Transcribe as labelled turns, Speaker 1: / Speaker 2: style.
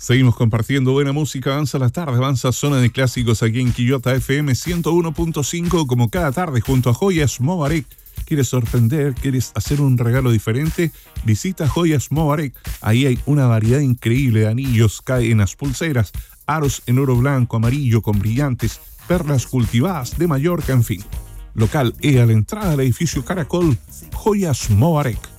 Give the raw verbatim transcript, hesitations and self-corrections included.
Speaker 1: Seguimos compartiendo buena música, avanza la tarde, avanza Zona de Clásicos aquí en Quillota F M ciento uno punto cinco, como cada tarde junto a Joyas Mobarek. ¿Quieres sorprender? ¿Quieres hacer un regalo diferente? Visita Joyas Mobarek. Ahí hay una variedad increíble de anillos, cadenas, pulseras, aros en oro blanco, amarillo con brillantes, perlas cultivadas de Mallorca, en fin. Local E a la entrada del edificio Caracol, Joyas Mobarek.